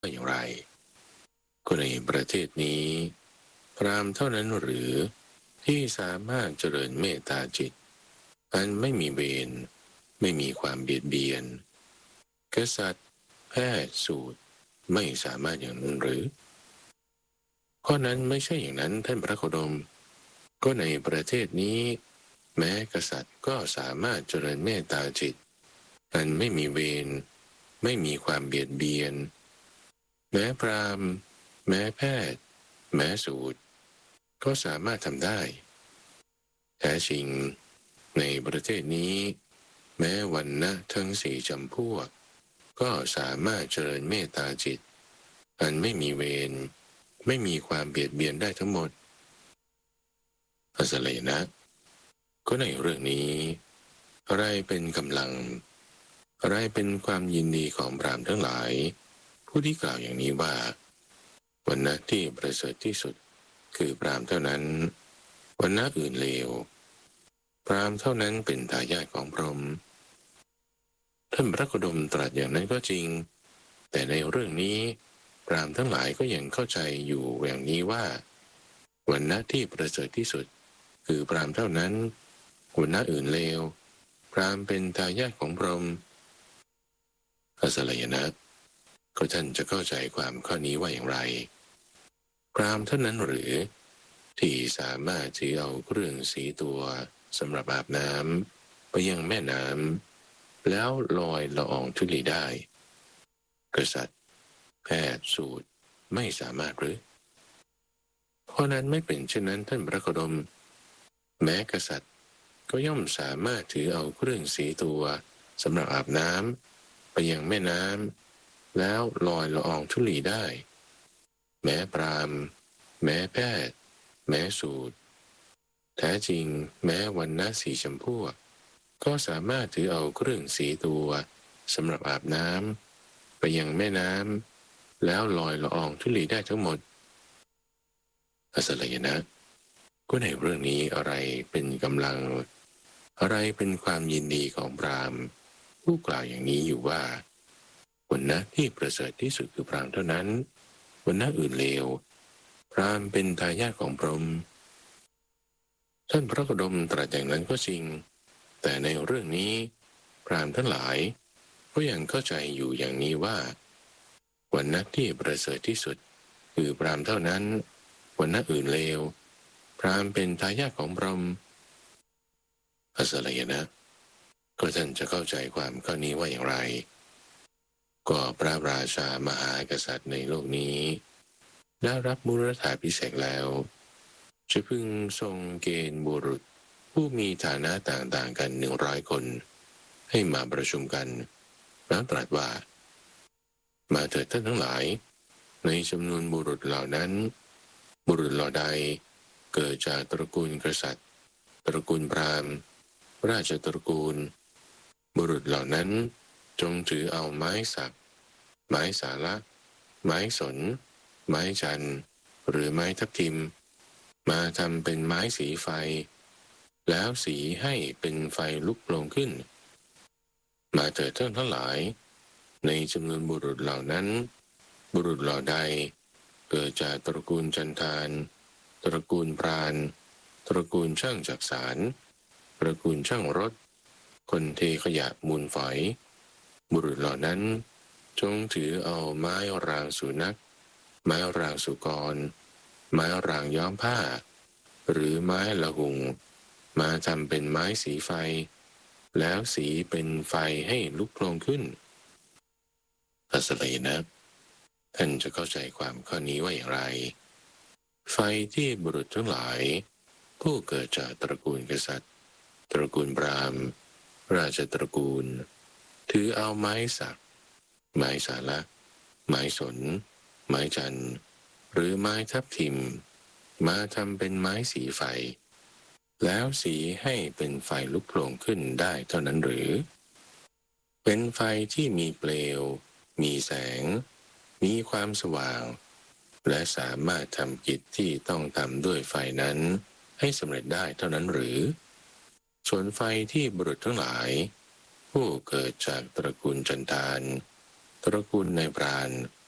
อย่างไรก็ในประเทศนี้พราหมณ์เท่านั้นหรือที่สามารถเจริญเมตตาจิตอันไม่มีเวรไม่มีความเบียดเบียนกษัตริย์แพทย์สูตรไม่สามารถอย่างนั้นหรือข้อนั้นไม่ใช่อย่างนั้นท่านพระโคดมก็ในประเทศนี้แม้กษัตริย์ก็สามารถเจริญเมตตาจิตอันไม่มีเวรไม่มีความเบียดเบียนแม้พราหมณ์แม้แพทย์แม้สูตรก็สามารถทำได้แท้จริงในประเทศนี้แม้วรรณะทั้งสี่จำพวกก็สามารถเจริญเมตตาจิตอันไม่มีเวรไม่มีความเบียดเบียนได้ทั้งหมดอัสเลนะก็ในเรื่องนี้อะไรเป็นกำลังอะไรเป็นความยินดีของพราหมณ์ทั้งหลายผู้ที่กล่าวอย่างนี้ว่าวรรณะที่ประเสริฐที่สุดคือพราหมณ์เท่านั้นวรรณะอื่นเลวพราหมณ์เท่านั้นเป็นทายาทของพรหมท่านพระโคดมตรัสอย่างนั้นก็จริงแต่ในเรื่องนี้พราหมณ์ทั้งหลายก็ยังเข้าใจอยู่อย่างนี้ว่าวรรณะที่ประเสริฐที่สุดคือพราหมณ์เท่านั้นวรรณะอื่นเลวพราหมณ์เป็นทายาทของพรหมอสลยนะก็ท่านจะเข้าใจความข้อนี้ว่าอย่างไรพราหมณ์เท่านั้นหรือที่สามารถถือเอาเครื่องสีตัวสำหรับอาบน้ำไปยังแม่น้ำแล้วลอยละอองธุลีได้กษัตริย์แพทย์สูตรไม่สามารถหรือเพราะนั้นไม่เป็นเช่นนั้นท่านพระโคดมแม้กษัตริย์ก็ย่อมสามารถถือเอาเครื่องสีตัวสำหรับอาบน้ำไปยังแม่น้ำแล้วลอยละอองธุลีได้แม้พราหมณ์แม้แพทย์แม้สูตรแท้จริงแม้วรรณะสีชมพูก็สามารถถือเอาเครื่องสีตัวสำหรับอาบน้ำไปยังแม่น้ำแล้วลอยละอองธุลีได้ทั้งหมดอสลยนะก็ในเรื่องนี้อะไรเป็นกำลังอะไรเป็นความยินดีของพราหมณ์ผู้กล่าวอย่างนี้อยู่ว่าวรรณะที่ประเสริฐที่สุดคือพราหมณ์เท่านั้นวรรณะอื่นเลวพราหมณ์เป็นทายาทของพรหมท่านพระโคดมตรัสอย่างนั้นก็จริงแต่ในเรื่องนี้พราหมณ์ทั้งหลายก็ยังเข้าใจอยู่อย่างนี้ว่าวรรณะที่ประเสริฐที่สุดคือพราหมณ์เท่านั้นวรรณะอื่นเลวพราหมณ์เป็นทายาทของพรหมอสลยนะก็ท่านจะเข้าใจความข้อนี้ว่าอย่างไรก็พระราชามหากษัตริย์ในโลกนี้ได้รับมุรธาภิเษกแล้วจะพึงทรงเกณฑ์บุรุษผู้มีฐานะต่างๆกัน100 คนให้มาประชุมกันแล้วตรัสว่ามาเถิดท่านทั้งหลายในจำนวนบุรุษเหล่านั้นบุรุษเหล่าใดเกิดจากตระกูลกษัตริย์ตระกูลพราหมณ์ราชตระกูลบุรุษเหล่านั้นจงถือเอาไม้สักไม้สาละไม้สนไม้จันหรือไม้ทับทิมมาทำเป็นไม้สีไฟแล้วสีให้เป็นไฟลุกโผล่ขึ้นมาเถิดท่านทั้งหลายในจำนวนบุรุษเหล่านั้นบุรุษเหล่าใดเกิดจากตระกูลจันทานตระกูลพรานตระกูลช่างจักสารตระกูลช่างรถคนเทขยะมูลฝอยบุรุษเหล่านั้นจงถือเอาไม้รางสุนัขไม้รางสุกรไม้รางย้อมผ้าหรือไม้ละหุงมาทำเป็นไม้สีไฟแล้วสีเป็นไฟให้ลุกโผล่ขึ้นอัสลัยนะท่านจะเข้าใจความข้อนี้ว่าอย่างไรไฟที่บุรุษทั้งหลายผู้เกิดจากตระกูลกษัตริย์ตระกูลพราหมณ์ราชตระกูลถือเอาไม้สักไม้สาละไม้สนไม้จันหรือไม้ทับทิมมาทำเป็นไม้สีไฟแล้วสีให้เป็นไฟลุกโผล่ขึ้นได้เท่านั้นหรือเป็นไฟที่มีเปลวมีแสงมีความสว่างและสามารถทำกิจที่ต้องทำด้วยไฟนั้นให้สำเร็จได้เท่านั้นหรือส่วนไฟที่บุรุษทั้งหลายผู้เกิดจากตระกูลจันทานตระกูลนายพราน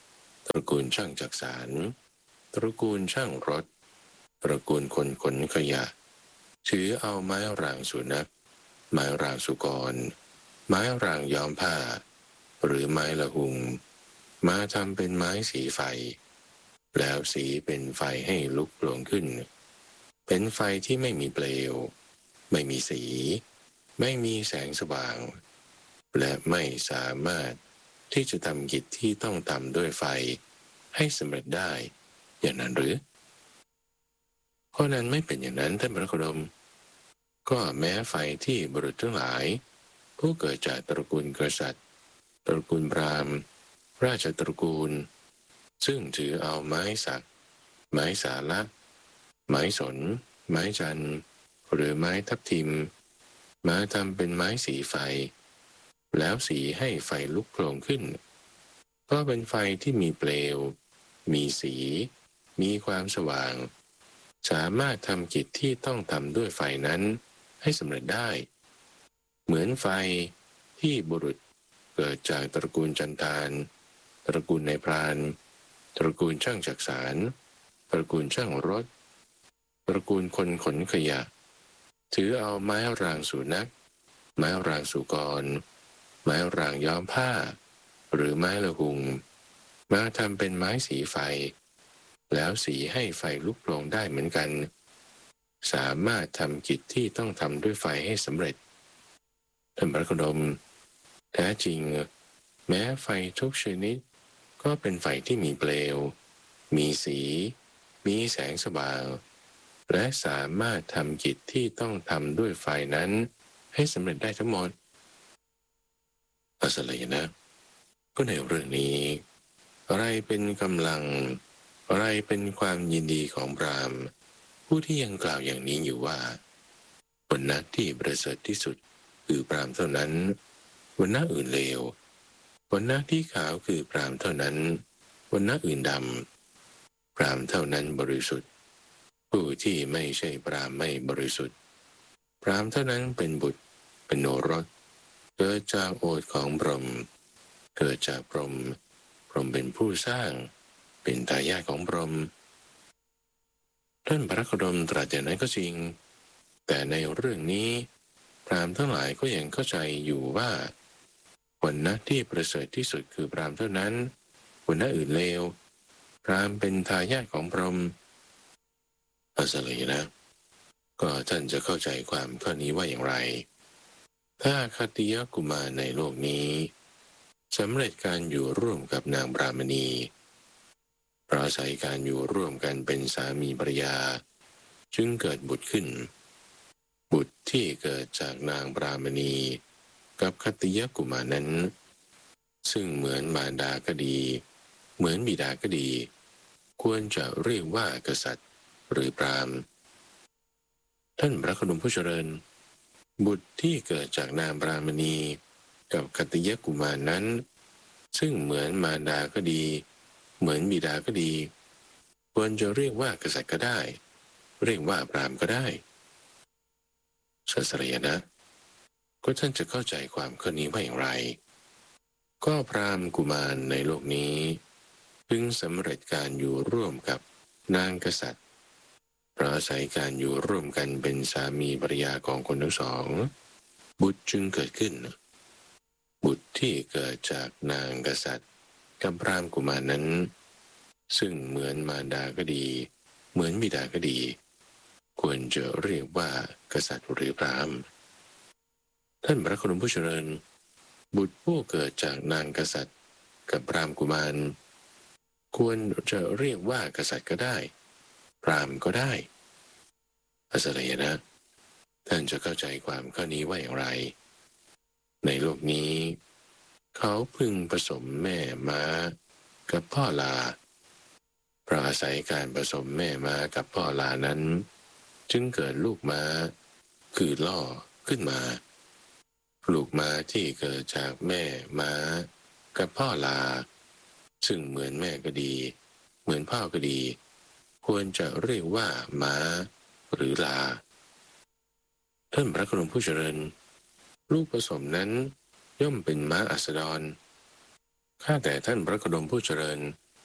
ตระกูลช่างจักสานตระกูลช่างรถตระกูลคนขนขยะถือเอาไม้รางสุนัขไม้รางสุกรไม้รางย้อมผ้าหรือไม้ละหุงมาทำเป็นไม้สีไฟแล้วสีเป็นไฟให้ลุกโผล่ขึ้นเป็นไฟที่ไม่มีเปลวไม่มีสีไม่มีแสงสว่างและไม่สามารถที่จะทำกิจที่ต้องทำด้วยไฟให้สำเร็จได้อย่างนั้นหรือเพราะนั้นไม่เป็นอย่างนั้นท่านพระโคดมก็แม้ไฟที่บุรุษทั้งหลายผู้เกิดจากตระกูลกษัตริย์ตระกูลพราหมณ์ราชตระกูลซึ่งถือเอาไม้สักไม้สาละไม้สนไม้จันทร์หรือไม้ทับทิมมาทำเป็นไม้สีไฟแล้วสีให้ไฟลุกโผล่ขึ้นก็เป็นไฟที่มีเปลวมีสีมีความสว่างสามารถทำกิจที่ต้องทำด้วยไฟนั้นให้สำเร็จได้เหมือนไฟที่บุรุษเกิดจากตระกูลจันทานตระกูลนายพรานตระกูลช่างจักสานตระกูลช่างรถตระกูลคนขนขยะถือเอาไม้รางสุนัขไม้รางสุกรไม้รางย้อมผ้าหรือไม้ละหุงมาทำเป็นไม้สีไฟแล้วสีให้ไฟลุกโผล่ได้เหมือนกันสามารถทำกิจที่ต้องทำด้วยไฟให้สำเร็จท่านพระโคดมแท้จริงแม้ไฟทุกชนิดก็เป็นไฟที่มีเปลวมีสีมีแสงสว่างและสามารถทำกิจที่ต้องทำด้วยไฟนั้นให้สำเร็จได้ทั้งหมดอัศเลยนะก็ในเรื่องนี้อะไรเป็นกำลังอะไรเป็นความยินดีของพราหมณ์ผู้ที่ยังกล่าวอย่างนี้อยู่ว่าวันณะที่ประเสริฐที่สุดคือพราหมณ์เท่านั้นวันณะอื่นเลววันณะที่ขาวคือพราหมณ์เท่านั้นวันณะอื่นดำพราหมณ์เท่านั้นบริสุทธิ์ผู้ที่ไม่ใช่พราหมณ์ไม่บริสุทธิ์พราหมณ์เท่านั้นเป็นบุตรเป็นโอรสเกิดจากโอษฐ์ของพรหมเกิดจากพรหมพรหมเป็นผู้สร้างเป็นทายาทของพรหมท่านพระโคดมตรัสอย่างนั้นก็จริงแต่ในเรื่องนี้พราหมณ์ทั้งหลายก็ยังเข้าใจอยู่ว่าวันณะที่ประเสริฐที่สุดคือพราหมณ์เท่านั้นวันณะอื่นเลวพราหมณ์เป็นทายาทของพรหมอาศัยนะก็ท่านจะเข้าใจความข้อนี้ว่าอย่างไรถ้าคติยกุมารในโลกนี้สำเร็จการอยู่ร่วมกับนางบรามณีเพราะอาศัยการอยู่ร่วมกันเป็นสามีภรรยาจึงเกิดบุตรขึ้นบุตรที่เกิดจากนางบรามณีกับคติยกุมารนั้นซึ่งเหมือนมารดาก็ดีเหมือนบิดาก็ดีควรจะเรียกว่ากษัตริย์หรือพราหมณ์ท่านพระโคดมผู้เจริญบุตรที่เกิดจากนางบรามณีกับคติยกุมารนั้นซึ่งเหมือนมารดาก็ดีเหมือนบิดาก็ดีควรจะเรียกว่ากษัตริย์ก็ได้เรียกว่าพราหมณ์ก็ได้ศาสรยนะก็ท่านจะเข้าใจความข้อนี้ว่าอย่างไรก็พราหมณ์กุมารในโลกนี้พึงสำเร็จการอยู่ร่วมกับนางกษัตริย์เพราะอาศัยการอยู่ร่วมกันเป็นสามีภรรยาของคนทั้งสองบุตรจึงเกิดขึ้นบุตรที่เกิดจากนางกษัตริย์กับพราหมณ์กุมารนั้นซึ่งเหมือนมารดาก็ดีเหมือนบิดาก็ดีควรจะเรียกว่ากษัตริย์หรือพราหมณ์ท่านพระโคดมผู้เจริญบุตรผู้เกิดจากนางกษัตริย์กับพราหมณ์กุมารควรจะเรียกว่ากษัตริย์ก็ได้พราหมณ์ก็ได้อาศัยนะท่านจะเข้าใจความข้อนี้ว่าอย่างไรในโลกนี้เขาพึงผสมแม่ม้ากับพ่อลาเพราะอาศัยการผสมแม่ม้ากับพ่อลานั้นจึงเกิดลูกม้าคือล่อขึ้นมาลูกม้าที่เกิดจากแม่ม้ากับพ่อลาซึ่งเหมือนแม่ก็ดีเหมือนพ่อก็ดีควรจะเรียกว่าม้าหรือลาท่านพระโคดมผู้เจริญลูกผสมนั้นย่อมเป็นม้าอัสดรข้าแต่ท่านพระโคดมผู้เจริญ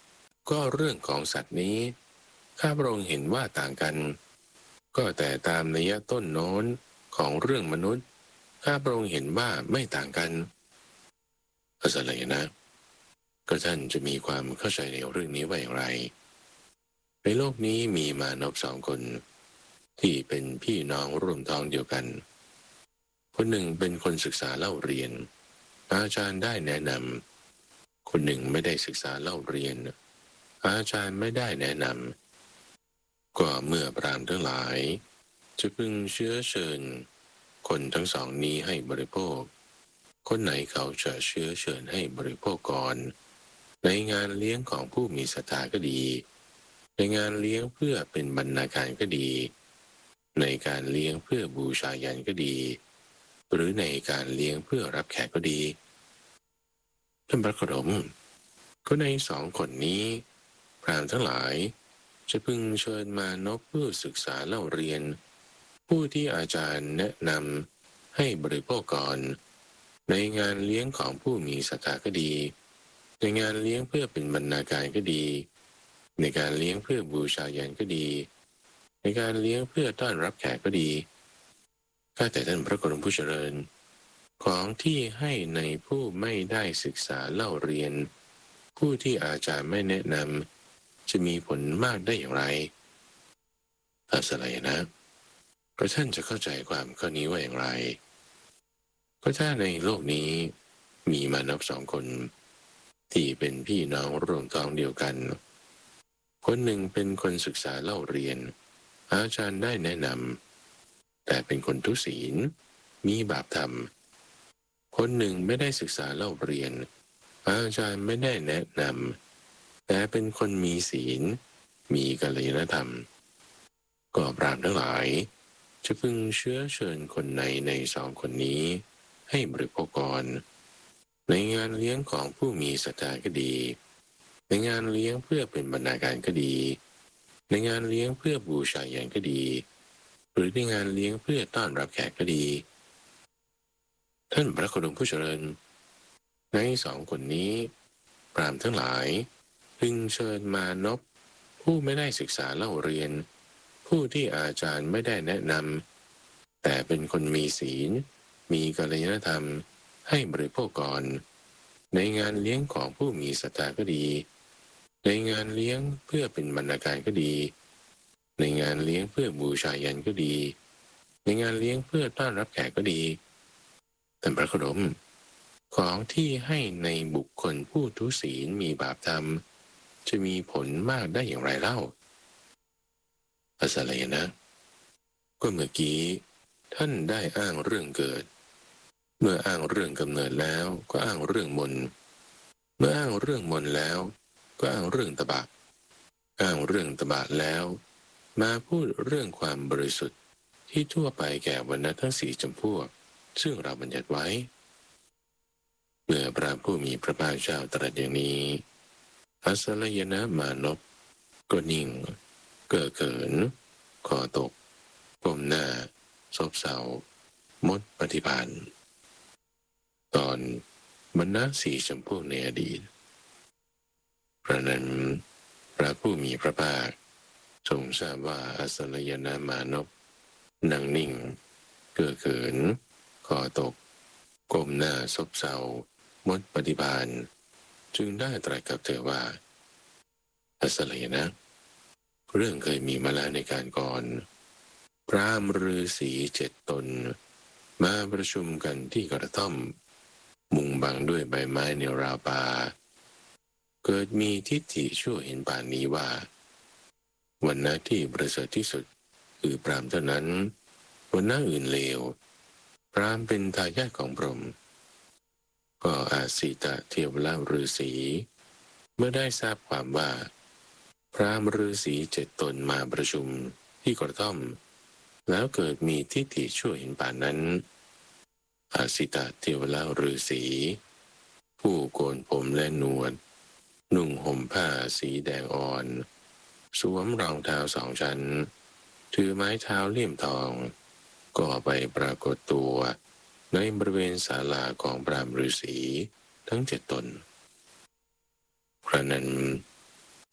ก็เรื่องของสัตว์นี้ข้าพระองค์เห็นว่าต่างกันก็แต่ตามนัยต้นโน้นของเรื่องมนุษย์ข้าพระองค์เห็นว่าไม่ต่างกันพระสลยนะก็ท่านจะมีความเข้าใจในเรื่องนี้ว่าอย่างไรในโลกนี้มีมานพสองคนที่เป็นพี่น้องร่วมท้องเดียวกันคนหนึ่งเป็นคนศึกษาเล่าเรียนอาจารย์ได้แนะนำคนหนึ่งไม่ได้ศึกษาเล่าเรียนอาจารย์ไม่ได้แนะนำก็เมื่อพราหมณ์ทั้งหลายจะพึงเชื้อเชิญคนทั้งสองนี้ให้บริโภคคนไหนเขาจะเชื้อเชิญให้บริโภคก่อนในงานเลี้ยงของผู้มีศรัทธาก็ดีในงานเลี้ยงเพื่อเป็นบรรณาการก็ดีในการเลี้ยงเพื่อบูชายันก็ดีหรือในการเลี้ยงเพื่อรับแขกก็ดีท่านพระโคดมก็ในสองคนนี้พราหมณ์ทั้งหลายจะพึงเชิญมานพผู้ศึกษาเล่าเรียนผู้ที่อาจารย์แนะนำให้บริโภคก่อนในงานเลี้ยงของผู้มีศรัทธาก็ดีในงานเลี้ยงเพื่อเป็นบรรณาการก็ดีในการเลี้ยงเพื่อบูชายันก็ดีในการเลี้ยงเพื่อต้อนรับแขกก็ดีข้าแต่ท่านพระโคดมผู้เจริญของที่ให้ในผู้ไม่ได้ศึกษาเล่าเรียนผู้ที่อาจารย์ไม่แนะนำจะมีผลมากได้อย่างไรอาสลัยนะก็ท่านจะเข้าใจความข้อนี้ว่าอย่างไรก็ถ้าในโลกนี้มีมนุษย์สองคนที่เป็นพี่น้องร่วมท้องเดียวกันคนหนึ่งเป็นคนศึกษาเล่าเรียนอาจารย์ได้แนะนำแต่เป็นคนทุศีลมีบาปธรรมคนหนึ่งไม่ได้ศึกษาเล่าเรียนอาจารย์ไม่ได้แนะนำแต่เป็นคนมีศีลมีกัลยาณธรรมก็พราหมณ์ทั้งหลายจะพึงเชื้อเชิญคนในสองคนนี้ให้บริโภคก่อนในงานเลี้ยงของผู้มีศรัทธาก็ดีในงานเลี้ยงเพื่อเป็นบรรณาการก็ดีในงานเลี้ยงเพื่อบูชายันก็ดีหรือในงานเลี้ยงเพื่อต้อนรับแขกก็ดีท่านพระโคดมผู้เจริญในสองคนนี้พราหมณ์ทั้งหลายพึงเชิญมานพผู้ไม่ได้ศึกษาเล่าเรียนผู้ที่อาจารย์ไม่ได้แนะนำแต่เป็นคนมีศีลมีกัลยาณธรรมให้บริโภคก่อนในงานเลี้ยงของผู้มีศรัทธาก็ดีในงานเลี้ยงเพื่อเป็นบรรณาการก็ดีในงานเลี้ยงเพื่อบูชายันก็ดีในงานเลี้ยงเพื่อต้อนรับแขกก็ดีท่านพระโคดมของที่ให้ในบุคคลผู้ทุศีลมีบาปธรรมจะมีผลมากได้อย่างไรเล่าอาสลัยนะก็เมื่อกี้ท่านได้อ้างเรื่องเกิดเมื่ออ้างเรื่องกำเนิดแล้วก็อ้างเรื่องมนเมื่ออ้างเรื่องมนแล้วก็อ้างเรื่องตบะอ้างเรื่องตบะแล้วมาพูดเรื่องความบริสุทธิ์ที่ทั่วไปแก่วรรณะทั้งสี่จำพวกซึ่งเราบัญญัติไว้เมื่อพระผู้มีพระภาคเจ้าตรัสอย่างนี้อัสลยนะมานพก็นิ่งเก้อเขินคอตกก้มหน้าซบเซามดปฏิพันธ์ตอนบรรณะสี่จำพวกในอดีตพระนั้นพระผู้มีพระภาคทรงทราบว่าอัสลยนะมานพนั่งนิ่งเก้อเขินคอตกก้มหน้าซบเซามดปฏิภาณจึงได้ตรัสกับเธอว่าอัสลยนะเรื่องเคยมีมาแล้วในการก่อนพราหมณ์ฤาษี7 ตนมาประชุมกันที่กระท่อมมุงบังด้วยใบไม้ในราวป่าเกิดมีทิฏฐิชั่วเห็นป่านนี้ว่าวันณะที่ประเสริฐที่สุดคือพราหมณ์เท่านั้นวันณะอื่นเลวพราหมณ์เป็นทายาทของพรหมก็อาสีตะเทวราชฤาษีเมื่อได้ทราบความว่าพราหมณ์ฤาษี7 ตนมาประชุมที่กระท่อมแล้วเกิดมีทิฏฐิชั่วเห็นป่านนั้นอาสีตะเทวราชฤาษีผู้โกนผมและหนวดนุ่งห่มผ้าสีแดงอ่อนสวมรองเท้า2 ชั้นถือไม้เท้าเลี่ยมทองก็ไปปรากฏตัวในบริเวณศาลาของพราหมณ์ฤาษีทั้ง7 ตนครั้งนั้นอ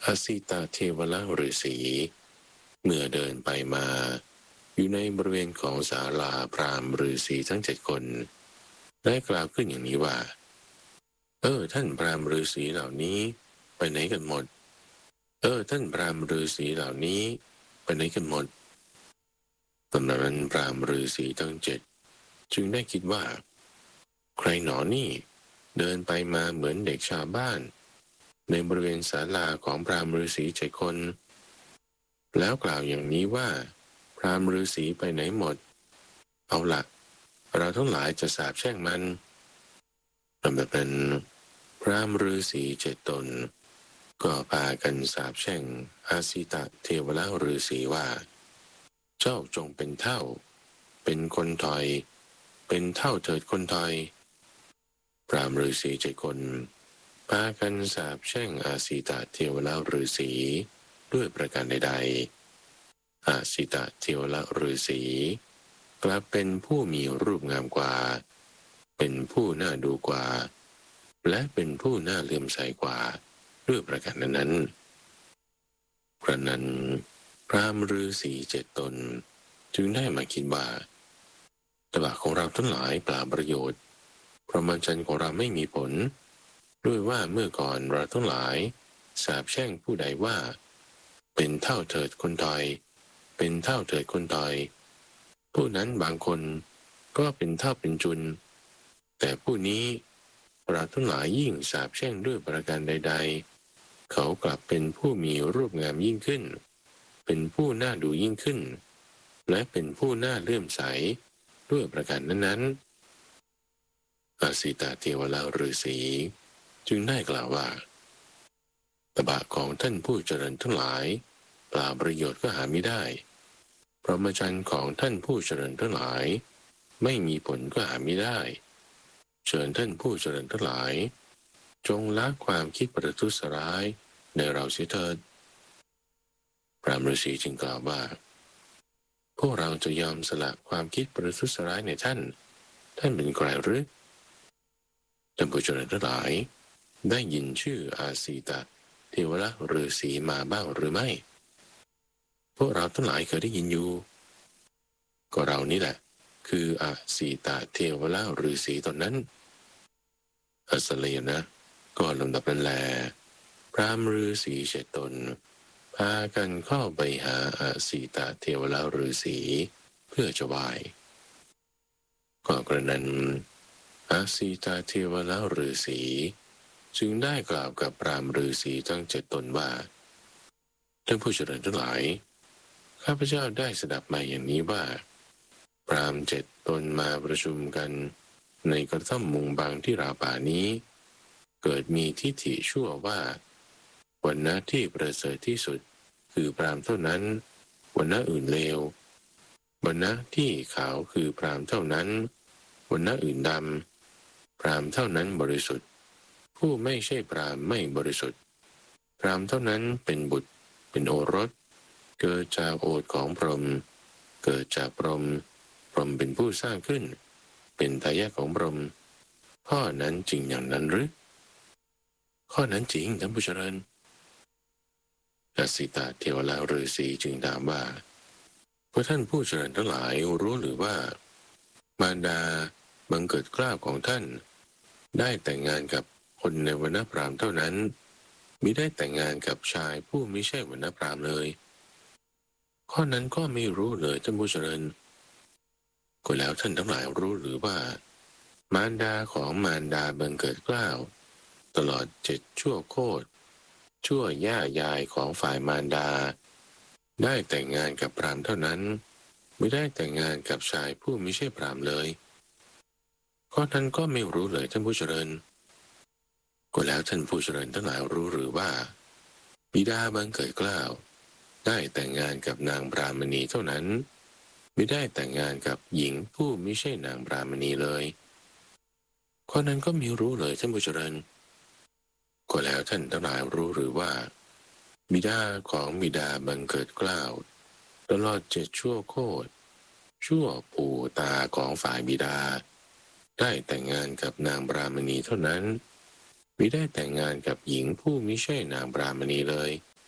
อสิตเทวละฤาษีเมื่อเดินไปมาอยู่ในบริเวณของศาลาพราหมณ์ฤาษีทั้ง7 คนได้กล่าวขึ้นอย่างนี้ว่าท่านพราหมณ์ฤาษีเหล่านี้ไปไหนกันหมดท่านพราหมณ์ฤาษีเหล่านี้ไปไหนกันหมดตำนั้นพราหมณ์ฤาษีทั้ง7จึงได้คิดว่าใครหนอนี่เดินไปมาเหมือนเด็กชาวบ้านในบริเวณศาลาของพราหมณ์ฤาษี7 คนแล้วกล่าวอย่างนี้ว่าพราหมณ์ฤาษีไปไหนหมดเอาละเราทั้งหลายจะสาปแช่งมันลำดับนั้นพราหมณ์ฤาษี7 ตนก็พากันสาปแช่งอาสิตเทวละฤาษีว่าเจ้าจงเป็นเท่าเป็นคนถอยเป็นเท่าเถิดคนถอยพราหมณ์ฤาษี7 คนพากันสาปแช่งอาสิตเทวละฤาษีด้วยประการใดๆอาสิตเทวละฤาษีกลับเป็นผู้มีรูปงามกว่าเป็นผู้น่าดูกว่าและเป็นผู้น่าเลื่อมใสกว่าด้วยประการนั้นครั้นนั้นพราหมณ์ฤาษี7 ตนจึงได้มาคิดว่าตบะของเราทั้งหลายเปล่าประโยชน์พรหมจรรย์ของเราไม่มีผลด้วยว่าเมื่อก่อนเราทั้งหลายสาปแช่งผู้ใดว่าเป็นเท่าเถิดคนถอยเป็นเท่าเถิดคนถอยผู้นั้นบางคนก็เป็นเท่าเป็นจุนแต่ผู้นี้เราทั้งหลายยิ่งสาปแช่งด้วยประการใดๆเขากลับเป็นผู้มีรูปงามยิ่งขึ้นเป็นผู้น่าดูยิ่งขึ้นและเป็นผู้น่าเลื่อมใสด้วยประการนั้นๆอาสิตเทวละฤาษีจึงได้กล่าวว่าตบะของท่านผู้เจริญทั้งหลายเปล่าประโยชน์ก็หาไม่ได้พรหมจรรย์ของท่านผู้เจริญทั้งหลายไม่มีผลก็หาไม่ได้เชิญท่านผู้เจริญทั้งหลายจงละความคิดประทุษร้ายในเราเสียเถิดพราหมณ์ฤาษีจึงกล่าวว่าพวกเราจะยอมสละความคิดประทุษร้ายในท่านเป็นใครหรือท่านผู้เจริญทั้งหลายได้ยินชื่ออาสิตเทวละฤาษีมาบ้างหรือไม่พวกเราทั้งหลายเคยได้ยินอยู่ก็เรานี่แหละคืออาสิตเทวละฤาษีตนนั้นอัสเลนะก็ลำดับนั้นแลพราหมณ์ฤาษี7 ตนพากันเข้าไปหาอาสิตเทวละฤาษีเพื่อจะไหว้ก็กระนั้นอาสิตเทวละฤาษีจึงได้กล่าวกับพราหมณ์ฤาษีทั้ง7 ตนว่าท่านผู้เจริญทั้งหลายข้าพเจ้าได้สดับมาอย่างนี้ว่าพราหมณ์7 ตนมาประชุมกันในกระท่อมมุงบางที่ราวป่านี้เกิดมีทิฏฐิชั่วว่าวรรณะที่ประเสริฐที่สุดคือพราหมณ์เท่านั้นวรรณะอื่นเลววรรณะที่ขาวคือพราหมณ์เท่านั้นวรรณะอื่นดำพราหมณ์เท่านั้นบริสุทธิ์ผู้ไม่ใช่พราหมณ์ไม่บริสุทธิ์พราหมณ์เท่านั้นเป็นบุตรเป็นโอรสเกิดจากโอษฐ์ของพรหมเกิดจากพรหมเป็นผู้สร้างขึ้นเป็นทายาทของพรหมข้อนั้นจริงอย่างนั้นหรือข้อนั้นจริงท่านผู้เจริญอาสิตเทวละฤาษีจึงถามว่าพวกท่านผู้เจริญทั้งหลายรู้หรือว่ามารดาบังเกิดเกล้าของท่านได้แต่งงานกับคนในวรรณพราหมณ์เท่านั้นมิได้แต่งงานกับชายผู้ไม่ใช่วรรณพราหมณ์เลยข้อนั้นก็ไม่รู้เลยท่านผู้เจริญก็แล้วท่านทั้งหลายรู้หรือว่ามารดาของมารดาบังเกิดเกล้าตลอด7 ชั่วโคตรชั่วย่ายายของฝ่ายมารดาได้แต่งงานกับพราหมณ์เท่านั้นไม่ได้แต่งงานกับชายผู้ไม่ใช่พราหมณ์เลยข้อนั้นก็ไม่รู้เลยท่านผู้เจริญก็แล้วท่านผู้เจริญทั้งหลายรู้หรือว่าบิดาบังเกิดเกล้าได้แต่งงานกับนางพรามณีเท่านั้นไม่ได้แต่งงานกับหญิงผู้ไม่ใช่นางพรามณีเลยข้อนั้นก็ไม่รู้เลยท่านผู้เจริญก็แล้วท่านทั้งหลายรู้หรือว่าบิดาของบิดาบังเกิดเกล้าตลอด7 ชั่วโคตรชั่วปู่ตาของฝ่ายบิดาได้แต่งงานกับนางพรามณีเท่านั้นไม่ได้แต่งงานกับหญิงผู้ไม่ใช่นางพรามณีเลย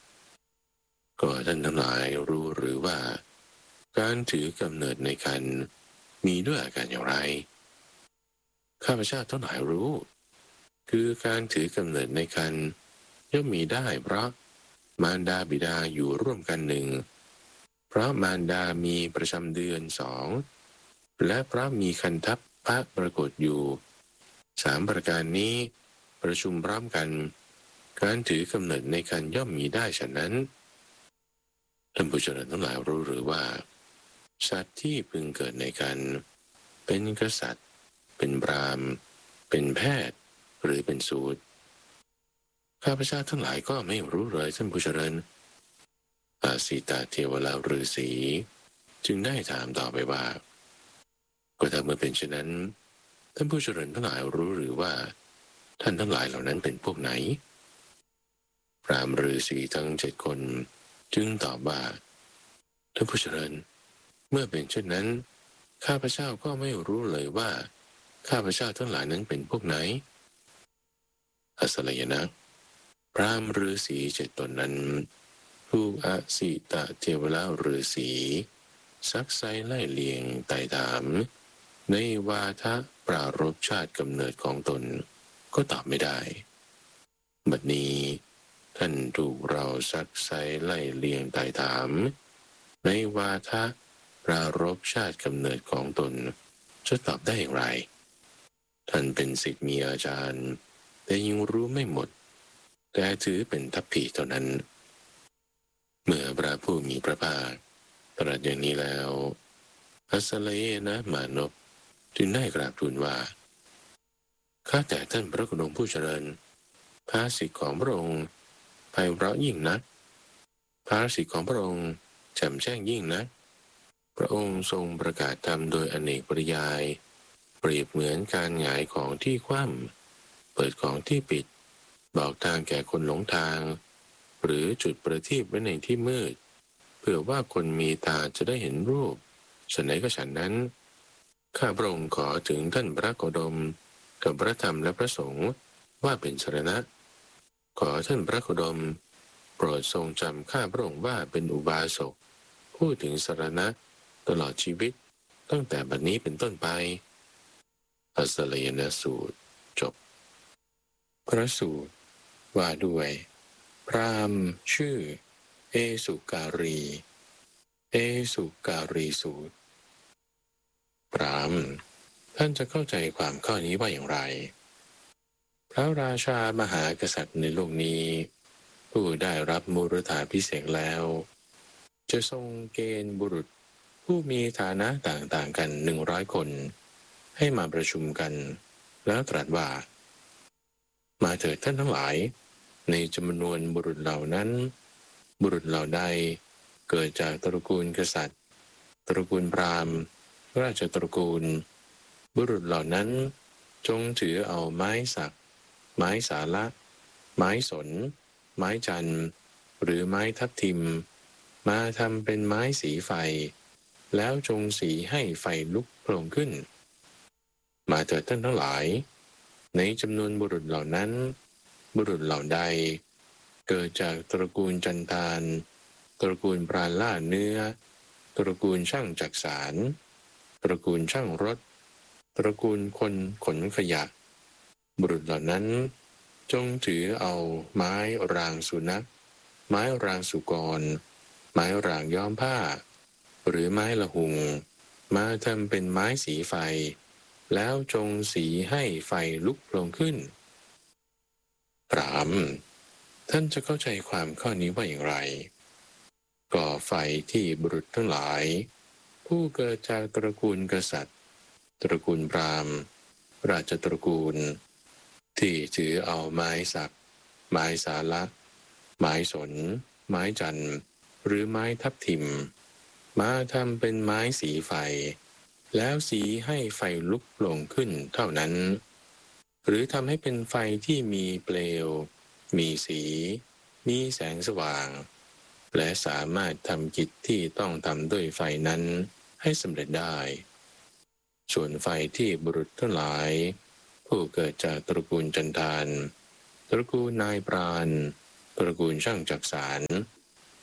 ก็ท่านทั้งหลายรู้หรือว่าการถือกำเนิดในครรภ์มีด้วยอาการอย่างไรข้าพเจ้าทั้งหลายรู้คือการถือกำเนิดในครรภ์ย่อมมีได้เพราะมารดาบิดาอยู่ร่วมกันหนึ่งเพราะมารดามีประจำเดือนสองและเพราะมีคันทัพพระปรากฏอยู่สามประการนี้ประชุมพร้อมกันการถือกำเนิดในครรภ์ย่อมมีได้ฉะนั้นท่านผู้เจริญทั้งหลายรู้หรือว่าสัตว์ที่พึงเกิดในครรภ์เป็นกษัตริย์เป็นพราหมณ์เป็นแพทย์หรือเป็นสูตรข้าพเจ้าทั้งหลายก็ไม่รู้เลยท่านผู้เจริญอาสีตาเทวราฤาษีจึงได้ถามต่อไปว่าก็ถ้าเมื่อเป็นเช่นนั้นท่านผู้เจริญทั้งหลายรู้หรือว่าท่านทั้งหลายเหล่านั้นเป็นพวกไหนพราหมณ์ฤาษีทั้ง7 คนจึงตอบว่าท่านผู้เจริญเมื่อเป็นเช่นนั้นข้าพเจ้าก็ไม่รู้เลยว่าข้าพเจ้าทั้งหลายนั้นเป็นพวกไหนอสลยนะพราหมณ์ฤาษี7 ตนนั้นผู้อสิตะเทวราฤาษีซักไซไล่เลียงไต่ถามในวาทะปรารภชาติกำเนิดของตนก็ตอบไม่ได้บัดนี้ท่านถูกเราซักไซไล่เลียงไต่ถามในวาทะปรารภชาติกำเนิดของตนจะตอบได้อย่างไรท่านเป็นศิษย์มีอาจารย์แต่ยังรู้ไม่หมดแต่ถือเป็นทัพพีเท่านั้นเมื่อพระผู้มีพระภาคตรัสอย่างนี้แล้วอัสเลนะมานพจึงได้กราบทูลว่าข้าแต่ท่านพระโคดมผู้เจริญภาษิตของพระองค์ไพเราะยิ่งนักภาษิตของพระองค์แจ่มแจ้งยิ่งนักพระองค์ทรงประกาศธรรมโดยอเนกปริยายเปรียบเหมือนการหงายของที่คว่ำเปิดของที่ปิดบอกทางแก่คนหลงทางหรือจุดประทีปไว้ในที่มืดเพื่อว่าคนมีตาจะได้เห็นรูปฉันไหนก็ฉันนั้นข้าพระองค์ขอถึงท่านพระโคดมกับพระธรรมและพระสงฆ์ว่าเป็นสรณะขอท่านพระโคดมโปรดทรงจำข้าพระองค์ว่าเป็นอุบาสกพูดถึงสรณะตลอดชีวิตตั้งแต่บัดนี้เป็นต้นไปอัสเลนสูตรจบพระสูตรว่าด้วยพราหมณ์ชื่อเอสุการีเอสุการีสูตรพราหมณ์ท่านจะเข้าใจความข้อนี้ว่าอย่างไรพระราชามหากษัตริย์ในโลกนี้ผู้ได้รับมุรธาภิเษกแล้วจะทรงเกณฑ์บุรุษผู้มีฐานะต่างๆกัน100 คนให้มาประชุมกันแล้วตรัสว่ามาเถิดท่านทั้งหลายในจำนวนบุรุษเหล่านั้นบุรุษเหล่าใดเกิดจากตระกูลกษัตริย์ตระกูลพราหมณ์ราชตระกูลบุรุษเหล่านั้นจงถือเอาไม้สักไม้สาละไม้สนไม้จันทร์หรือไม้ทับทิมมาทำเป็นไม้สีไฟแล้วจงสีให้ไฟลุกโผล่ขึ้นมาเถิดท่านทั้งหลายในจำนวนบุรุษเหล่านั้นบุรุษเหล่าใดเกิดจากตระกูลจันทานตระกูลพรานล่าเนื้อตระกูลช่างจักสารตระกูลช่างรถตระกูลคนขนขยะบุรุษเหล่านั้นจงถือเอาไม้รางสุนัขไม้รางสุกรไม้รางย้อมผ้าหรือไม้ละหุงมาทำเป็นไม้สีไฟแล้วจงสีให้ไฟลุกโผล่ขึ้นพราหมณ์ท่านจะเข้าใจความข้อนี้ว่าอย่างไรก่อไฟที่บุรุษทั้งหลายผู้เกิดจากตระกูลกษัตริย์ตระกูลพราหมณ์ราชตระกูลที่ถือเอาไม้สักไม้สาละไม้สนไม้จันทร์หรือไม้ทับทิมมาทำเป็นไม้สีไฟแล้วสีให้ไฟลุกโผล่ขึ้นเท่านั้นหรือทำให้เป็นไฟที่มีเปลวมีสีมีแสงสว่างและสามารถทำกิจที่ต้องทำด้วยไฟนั้นให้สำเร็จได้ส่วนไฟที่บุรุษทั้งหลายผู้เกิดจากตระกูลจันทานตระกูลนายปราณตระกูลช่างจักสาร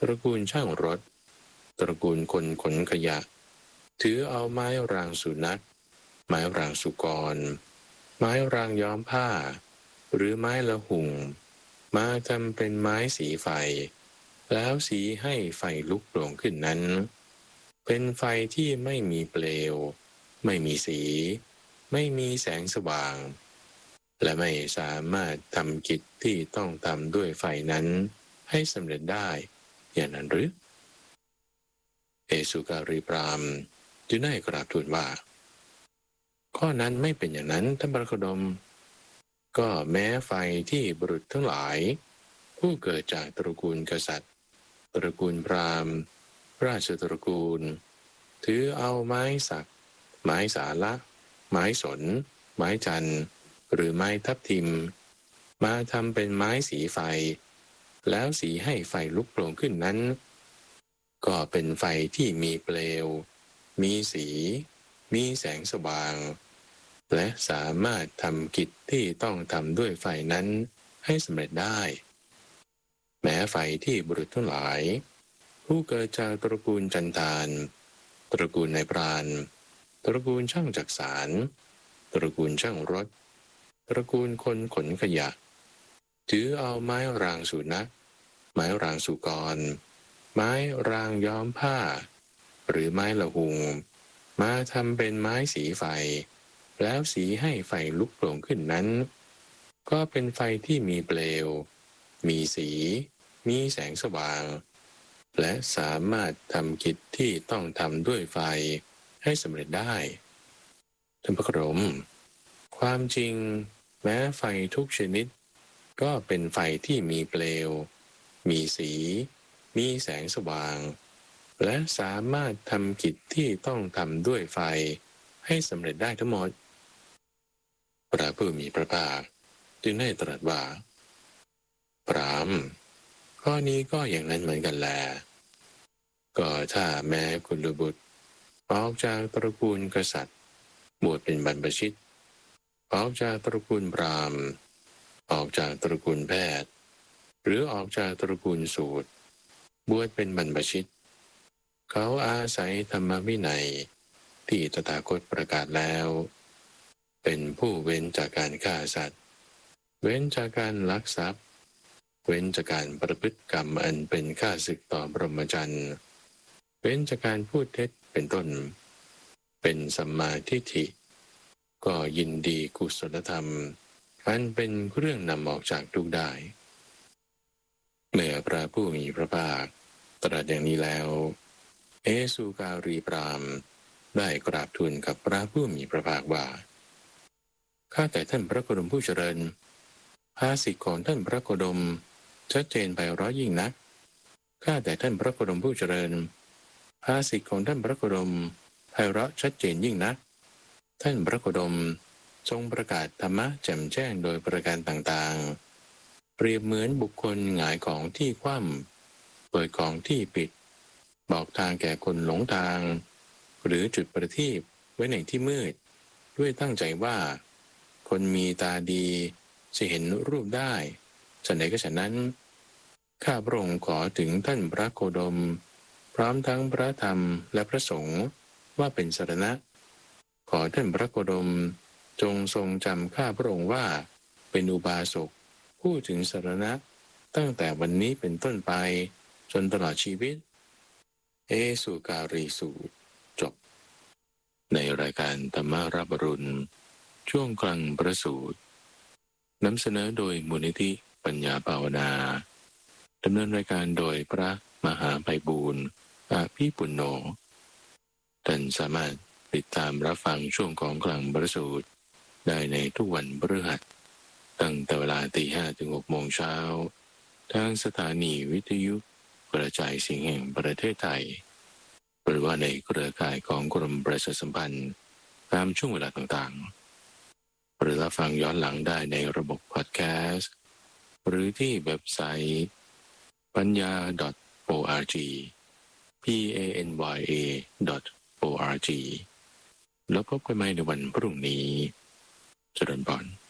ระกูลช่างรถตระกูลคนขนขยะถือเอาไม้รางสุนัขไม้รางสุกรไม้รางย้อมผ้าหรือไม้ละหุ่งมาทำเป็นไม้สีไฟแล้วสีให้ไฟลุกโผล่ขึ้นนั้นเป็นไฟที่ไม่มีเปลวไม่มีสีไม่มีแสงสว่างและไม่สามารถทำกิจที่ต้องทำด้วยไฟนั้นให้สำเร็จได้อย่างนั้นหรือเอสุการีพราหมณ์จึงได้กราบทูลว่าข้อนั้นไม่เป็นอย่างนั้นท่านพระโคดมก็แม้ไฟที่บุรุษทั้งหลายผู้เกิดจากตระกูลกษัตริย์ตระกูลพราหมณ์ราชตระกูลถือเอาไม้สักไม้สาละไม้สนไม้จันทร์หรือไม้ทับทิมมาทำเป็นไม้สีไฟแล้วสีให้ไฟลุกโผล่ขึ้นนั้นก็เป็นไฟที่มีเปลวมีสีมีแสงสว่างและสามารถทำกิจที่ต้องทำด้วยไฟนั้นให้สำเร็จได้แม้ไฟที่บุรุษทั้งหลายผู้เกิดจากตระกูลจันทานตระกูลนายพรานตระกูลช่างจักสานตระกูลช่างรถตระกูลคนขนขยะถือเอาไม้รางสุนัขไม้รางสุกรไม้รางย้อมผ้าหรือไม้ละหุงมาทำเป็นไม้สีไฟแล้วสีให้ไฟลุกโผล่ขึ้นนั้นก็เป็นไฟที่มีเปลวมีสีมีแสงสว่างและสามารถทำกิจที่ต้องทำด้วยไฟให้สำเร็จได้ท่านพระโคดมความจริงแม้ไฟทุกชนิดก็เป็นไฟที่มีเปลวมีสีมีแสงสว่างและสามารถทำกิจที่ต้องทำด้วยไฟให้สำเร็จได้ทั้งหมดพระผู้มีพระภาคจึงได้ตรัสว่าพราหมณ์ข้อนี้ก็อย่างนั้นเหมือนกันแลก็ถ้าแม้กุลบุตรออกจากตระกูลกษัตริย์บวชเป็นบรรพชิตออกจากตระกูลพราหมณ์ออกจากตระกูลแพทย์หรือออกจากตระกูลสูตรบวชเป็นบรรพชิตเขาอาศัยธรรมวินัยที่ตถาคตประกาศแล้วเป็นผู้เว้นจากการฆ่าสัตว์เว้นจากการลักทรัพย์เว้นจากการประพฤติกรรมอันเป็นข้าศึกต่อพรหมจรรย์เว้นจากการพูดเท็จเป็นต้นเป็นสัมมาทิฏฐิก็ยินดีกุศลธรรมอันเป็นเรื่องนำออกจากทุกข์ได้เมื่อพระผู้มีพระภาคตรัสอย่างนี้แล้วเอสุการีพราหมณ์ได้กราบทูลกับพระผู้มีพระภาคว่าข้าแต่ท่านพระโคดมผู้เจริญภาษิตของท่านพระโคดมชัดเจนไพเราะยิ่งนักข้าแต่ท่านพระโคดมผู้เจริญภาษิตของท่านพระโคดมไพเราะชัดเจนยิ่งนักท่านพระโคดมทรงประกาศธรรมะแจ่มแจ้งโดยประการต่างๆเปรียบเหมือนบุคคลหงายของที่คว่ำเปิดของที่ปิดบอกทางแก่คนหลงทางหรือจุดประทีปไว้ในที่มืดด้วยตั้งใจว่าคนมีตาดีจะเห็นรูปได้ฉันใดก็ฉะนั้นข้าพระองค์ขอถึงท่านพระโคดมพร้อมทั้งพระธรรมและพระสงฆ์ว่าเป็นสรณะขอท่านพระโคดมจงทรงจำข้าพระองค์ว่าเป็นอุบาสกพูดถึงสรณะตั้งแต่วันนี้เป็นต้นไปจนตลอดชีวิตเอสุการีสูตรจบในรายการธรรมารับอรุณช่วงกลางประสูตรนำเสนอโดยมูลนิธิปัญญาภาวนาดำเนินรายการโดยพระมหาไพบูลย์อาภิปุณโญท่านสามารถติดตามรับฟังช่วงของกลางประสูตรได้ในทุกวันพฤหัสตั้งแต่เวลา 5:00 ถึง 6:00 เช้าทางสถานีวิทยุกระจายเสียงแห่งประเทศไทยหรือว่าในเครือข่ายของกรมประชาสัมพันธ์ตามช่วงเวลาต่างๆหรือรับฟังย้อนหลังได้ในระบบพอดแคสต์หรือที่เว็บไซต์ปัญญา .org panya.org แล้วพบกันใหม่ในวันพรุ่งนี้เจริญพร